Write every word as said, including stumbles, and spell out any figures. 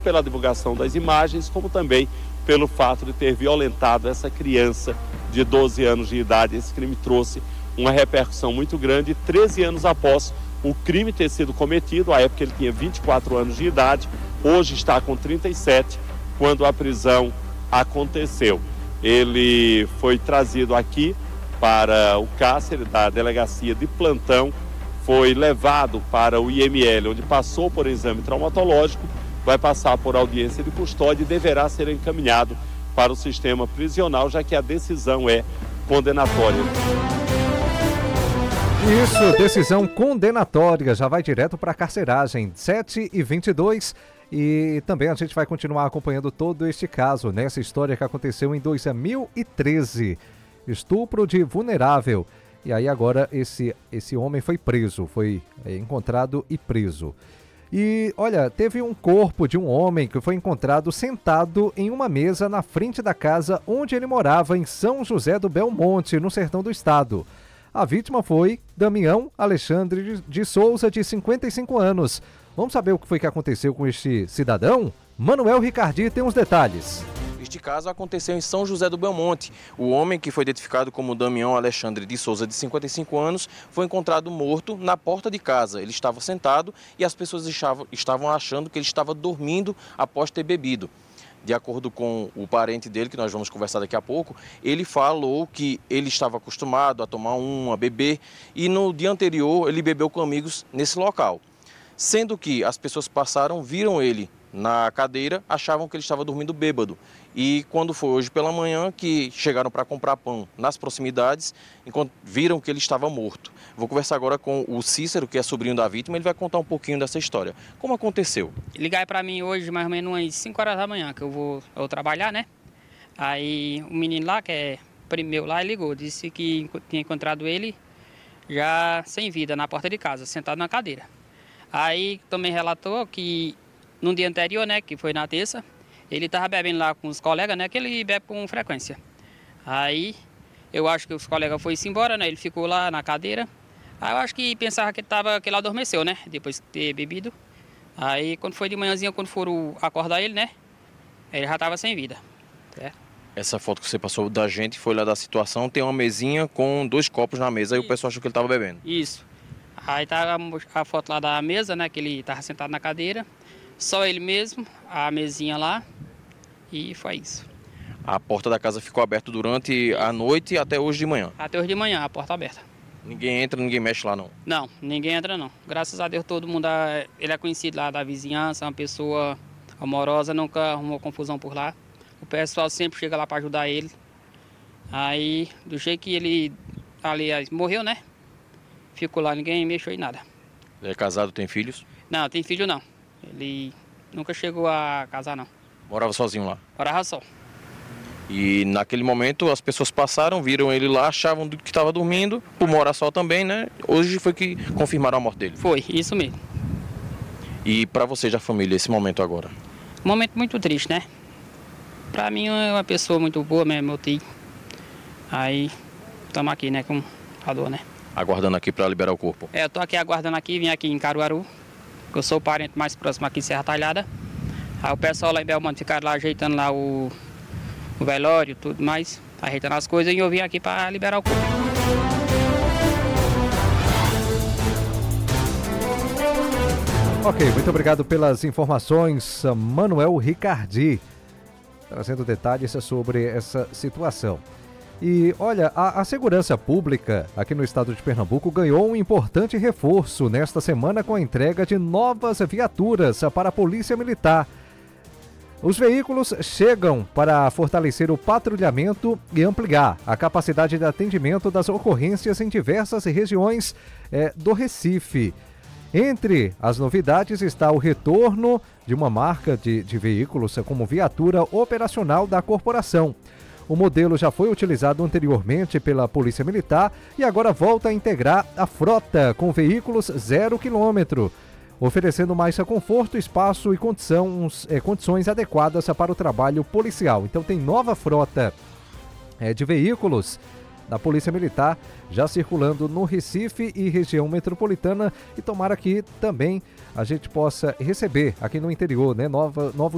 pela divulgação das imagens, como também pelo fato de ter violentado essa criança de doze anos de idade. Esse crime trouxe uma repercussão muito grande, treze anos após o crime ter sido cometido. À época ele tinha vinte e quatro anos de idade, hoje está com trinta e sete, quando a prisão aconteceu. Ele foi trazido aqui para o cárcere da delegacia de plantão, foi levado para o I M L, onde passou por exame traumatológico, vai passar por audiência de custódia e deverá ser encaminhado para o sistema prisional, já que a decisão é condenatória. Isso, decisão condenatória, já vai direto para a carceragem, sete e vinte e dois. E também a gente vai continuar acompanhando todo este caso, nessa história que aconteceu em dois mil e treze. Estupro de vulnerável. E aí agora esse, esse homem foi preso, foi é, encontrado e preso. E olha, teve um corpo de um homem que foi encontrado sentado em uma mesa na frente da casa onde ele morava, em São José do Belmonte, no sertão do estado. A vítima foi Damião Alexandre de Souza, de cinquenta e cinco anos. Vamos saber o que foi que aconteceu com este cidadão? Manuel Ricardi tem os detalhes. Este caso aconteceu em São José do Belmonte. O homem, que foi identificado como Damião Alexandre de Souza, de cinquenta e cinco anos, foi encontrado morto na porta de casa. Ele estava sentado e as pessoas estavam achando que ele estava dormindo após ter bebido. De acordo com o parente dele, que nós vamos conversar daqui a pouco, ele falou que ele estava acostumado a tomar um, a beber, e no dia anterior ele bebeu com amigos nesse local. Sendo que as pessoas passaram, viram ele na cadeira, achavam que ele estava dormindo bêbado. E quando foi hoje pela manhã que chegaram para comprar pão nas proximidades, viram que ele estava morto. Vou conversar agora com o Cícero, que é sobrinho da vítima, ele vai contar um pouquinho dessa história. Como aconteceu? Ligaram para mim hoje mais ou menos umas cinco horas da manhã, que eu vou eu trabalhar, né? Aí o menino lá, que é primeiro lá, ligou, disse que tinha encontrado ele já sem vida na porta de casa, sentado na cadeira. Aí também relatou que no dia anterior, né, que foi na terça, ele estava bebendo lá com os colegas, né, que ele bebe com frequência. Aí eu acho que os colegas foram embora, né, ele ficou lá na cadeira. Aí eu acho que pensava que, tava, que ele adormeceu, né, depois de ter bebido. Aí quando foi de manhãzinha, quando foram acordar ele, né, ele já estava sem vida. É. Essa foto que você passou da gente foi lá da situação, tem uma mesinha com dois copos na mesa, aí o pessoal achou que ele estava bebendo. Isso. Aí tá a, a foto lá da mesa, né, que ele estava sentado na cadeira. Só ele mesmo, a mesinha lá, e foi isso. A porta da casa ficou aberta durante a noite e até hoje de manhã? Até hoje de manhã, a porta aberta. Ninguém entra, ninguém mexe lá não? Não, ninguém entra não. Graças a Deus todo mundo, ele é conhecido lá da vizinhança, uma pessoa amorosa, nunca arrumou confusão por lá. O pessoal sempre chega lá para ajudar ele. Aí, do jeito que ele, aliás, morreu, né? Ficou lá, ninguém mexeu em nada. Ele é casado, tem filhos? Não, tem filho não. Ele nunca chegou a casar, não. Morava sozinho lá? Morava só. E naquele momento as pessoas passaram, viram ele lá, achavam que estava dormindo, por morar só também, né? Hoje foi que confirmaram a morte dele. Foi, isso mesmo. E para você da família, esse momento agora? Um momento muito triste, né? Pra mim é uma pessoa muito boa mesmo, meu tio. Aí estamos aqui, né, com a dor, né? Aguardando aqui para liberar o corpo? É, eu tô aqui aguardando aqui, vim aqui em Caruaru. Eu sou o parente mais próximo aqui em Serra Talhada. Aí o pessoal lá em Belmonte ficaram lá ajeitando lá o, o velório e tudo mais, ajeitando as coisas, e eu vim aqui para liberar o corpo. Ok, muito obrigado pelas informações, Manuel Ricardi, trazendo detalhes sobre essa situação. E olha, a, a segurança pública aqui no estado de Pernambuco ganhou um importante reforço nesta semana com a entrega de novas viaturas para a Polícia Militar. Os veículos chegam para fortalecer o patrulhamento e ampliar a capacidade de atendimento das ocorrências em diversas regiões é, do Recife. Entre as novidades está o retorno de uma marca de, de veículos como viatura operacional da corporação. O modelo já foi utilizado anteriormente pela Polícia Militar e agora volta a integrar a frota com veículos zero quilômetro, oferecendo mais conforto, espaço e condições, é, condições adequadas para o trabalho policial. Então tem nova frota é, de veículos da Polícia Militar já circulando no Recife e região metropolitana, e tomara que também a gente possa receber aqui no interior, né, nova, novos